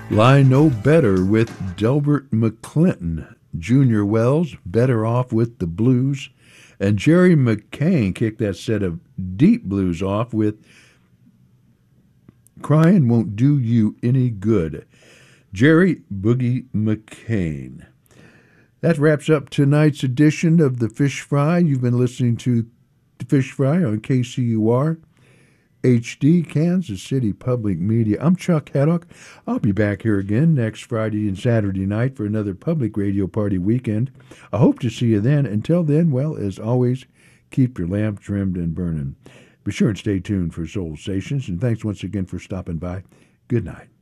Lie No Better with Delbert McClinton. Junior Wells, Better Off with the Blues. And Jerry McCain kicked that set of deep blues off with Crying Won't Do You Any Good. Jerry Boogie McCain. That wraps up tonight's edition of The Fish Fry. You've been listening to The Fish Fry on KCUR HD, Kansas City Public Media. I'm Chuck Haddock. I'll be back here again next Friday and Saturday night for another public radio party weekend. I hope to see you then. Until then, well, as always, keep your lamp trimmed and burning. Be sure and stay tuned for Soul Stations, and thanks once again for stopping by. Good night.